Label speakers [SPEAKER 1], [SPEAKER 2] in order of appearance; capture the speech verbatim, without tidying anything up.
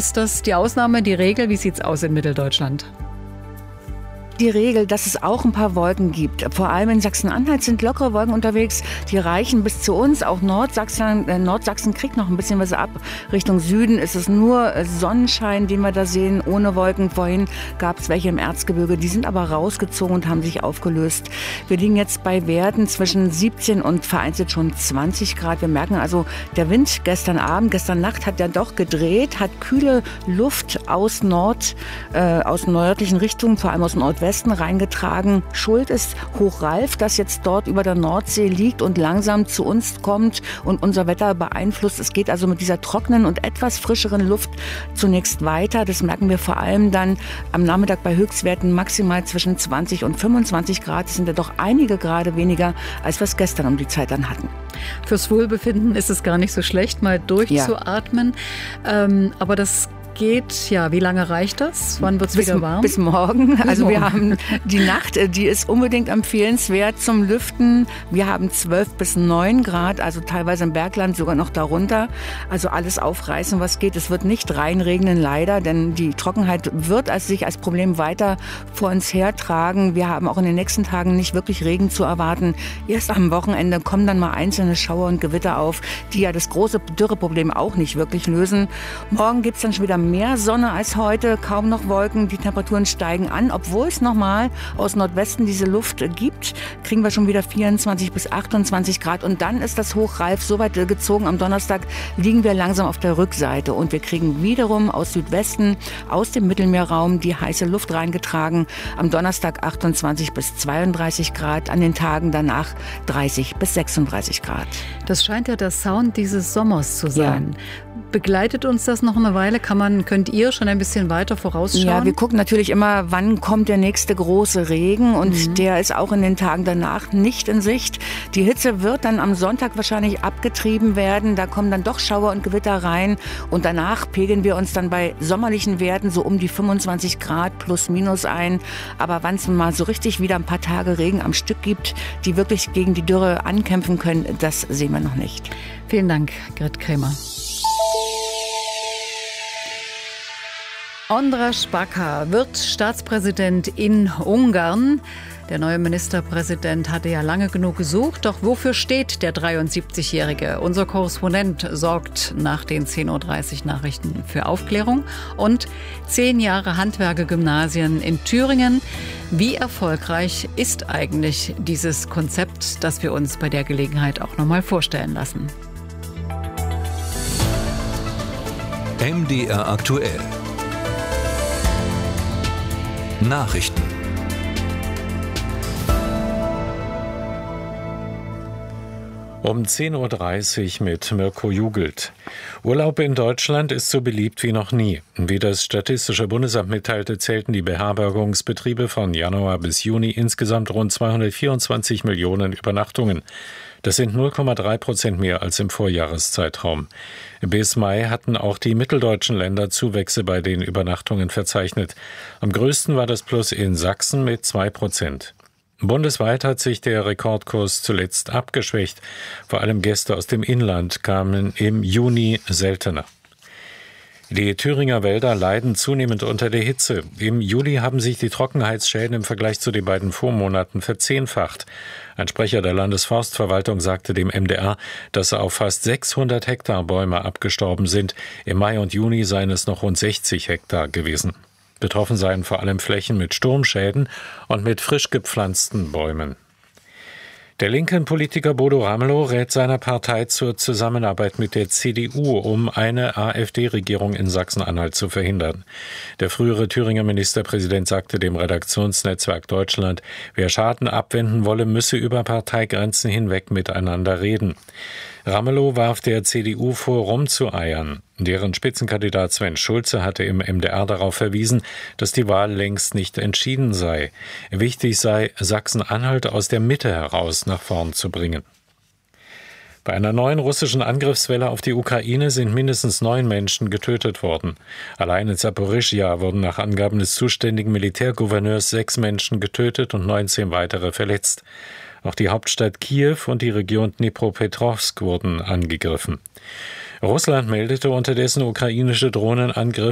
[SPEAKER 1] Ist das die Ausnahme, die Regel? Wie sieht es aus in Mitteldeutschland?
[SPEAKER 2] Die Regel, dass es auch ein paar Wolken gibt. Vor allem in Sachsen-Anhalt sind lockere Wolken unterwegs, die reichen bis zu uns. Auch Nordsachsen, äh, Nordsachsen kriegt noch ein bisschen was ab. Richtung Süden ist es nur Sonnenschein, den wir da sehen, ohne Wolken. Vorhin gab es welche im Erzgebirge, die sind aber rausgezogen und haben sich aufgelöst. Wir liegen jetzt bei Werten zwischen siebzehn und vereinzelt schon zwanzig Grad. Wir merken also, der Wind gestern Abend, gestern Nacht hat ja doch gedreht, hat kühle Luft aus Nord, äh, aus nördlichen Richtungen, vor allem aus Nordwesten, Westen reingetragen. Schuld ist Hochralf, das jetzt dort über der Nordsee liegt und langsam zu uns kommt und unser Wetter beeinflusst. Es geht also mit dieser trockenen und etwas frischeren Luft zunächst weiter. Das merken wir vor allem dann am Nachmittag bei Höchstwerten maximal zwischen zwanzig und fünfundzwanzig Grad. Das sind ja doch einige Grade weniger, als wir es gestern um die Zeit dann hatten.
[SPEAKER 1] Fürs Wohlbefinden ist es gar nicht so schlecht, mal durchzuatmen. Ja. Ähm, aber das geht, ja, wie lange reicht das? Wann wird es wieder warm?
[SPEAKER 2] Bis morgen. Also wir haben die Nacht, die ist unbedingt empfehlenswert zum Lüften. Wir haben zwölf bis neun Grad, also teilweise im Bergland sogar noch darunter. Also alles aufreißen, was geht. Es wird nicht reinregnen, leider, denn die Trockenheit wird als sich als Problem weiter vor uns hertragen. Wir haben auch in den nächsten Tagen nicht wirklich Regen zu erwarten. Erst am Wochenende kommen dann mal einzelne Schauer und Gewitter auf, die ja das große Dürreproblem auch nicht wirklich lösen. Morgen gibt es dann schon wieder mehr Sonne als heute, kaum noch Wolken, die Temperaturen steigen an. Obwohl es nochmal aus Nordwesten diese Luft gibt, kriegen wir schon wieder vierundzwanzig bis achtundzwanzig Grad. Und dann ist das Hochralf so weit gezogen. Am Donnerstag liegen wir langsam auf der Rückseite und wir kriegen wiederum aus Südwesten, aus dem Mittelmeerraum die heiße Luft reingetragen. Am Donnerstag achtundzwanzig bis zweiunddreißig Grad, an den Tagen danach dreißig bis sechsunddreißig Grad.
[SPEAKER 1] Das scheint ja der Sound dieses Sommers zu sein. Ja. Begleitet uns das noch eine Weile? Kann man, könnt ihr schon ein bisschen weiter vorausschauen?
[SPEAKER 2] Ja, wir gucken natürlich immer, wann kommt der nächste große Regen und mhm. der ist auch in den Tagen danach nicht in Sicht. Die Hitze wird dann am Sonntag wahrscheinlich abgetrieben werden. Da kommen dann doch Schauer und Gewitter rein und danach pegeln wir uns dann bei sommerlichen Werten so um die fünfundzwanzig Grad plus minus ein. Aber wann es mal so richtig wieder ein paar Tage Regen am Stück gibt, die wirklich gegen die Dürre ankämpfen können, das sehen wir noch nicht.
[SPEAKER 1] Vielen Dank, Grit Krämer. András Baka wird Staatspräsident in Ungarn. Der neue Ministerpräsident hatte ja lange genug gesucht. Doch wofür steht der dreiundsiebzigjährige? Unser Korrespondent sorgt nach den zehn Uhr dreißig Nachrichten für Aufklärung. Und zehn Jahre Handwerkergymnasien in Thüringen. Wie erfolgreich ist eigentlich dieses Konzept, das wir uns bei der Gelegenheit auch noch mal vorstellen lassen?
[SPEAKER 3] M D R aktuell. Nachrichten.
[SPEAKER 4] Um zehn Uhr dreißig mit Mirko Jugelt. Urlaub in Deutschland ist so beliebt wie noch nie. Wie das Statistische Bundesamt mitteilte, zählten die Beherbergungsbetriebe von Januar bis Juni insgesamt rund zweihundertvierundzwanzig Millionen Übernachtungen. Das sind null Komma drei Prozent mehr als im Vorjahreszeitraum. Bis Mai hatten auch die mitteldeutschen Länder Zuwächse bei den Übernachtungen verzeichnet. Am größten war das Plus in Sachsen mit zwei Prozent. Bundesweit hat sich der Rekordkurs zuletzt abgeschwächt. Vor allem Gäste aus dem Inland kamen im Juni seltener. Die Thüringer Wälder leiden zunehmend unter der Hitze. Im Juli haben sich die Trockenheitsschäden im Vergleich zu den beiden Vormonaten verzehnfacht. Ein Sprecher der Landesforstverwaltung sagte dem M D R, dass auf fast sechshundert Hektar Bäume abgestorben sind. Im Mai und Juni seien es noch rund sechzig Hektar gewesen. Betroffen seien vor allem Flächen mit Sturmschäden und mit frisch gepflanzten Bäumen. Der linken Politiker Bodo Ramelow rät seiner Partei zur Zusammenarbeit mit der C D U, um eine AfD-Regierung in Sachsen-Anhalt zu verhindern. Der frühere Thüringer Ministerpräsident sagte dem Redaktionsnetzwerk Deutschland, wer Schaden abwenden wolle, müsse über Parteigrenzen hinweg miteinander reden. Ramelow warf der C D U vor, rumzueiern. Deren Spitzenkandidat Sven Schulze hatte im M D R darauf verwiesen, dass die Wahl längst nicht entschieden sei. Wichtig sei, Sachsen-Anhalt aus der Mitte heraus nach vorn zu bringen. Bei einer neuen russischen Angriffswelle auf die Ukraine sind mindestens neun Menschen getötet worden. Allein in Saporischschja wurden nach Angaben des zuständigen Militärgouverneurs sechs Menschen getötet und neunzehn weitere verletzt. Auch die Hauptstadt Kiew und die Region Dnipropetrovsk wurden angegriffen. Russland meldete unterdessen ukrainische Drohnenangriffe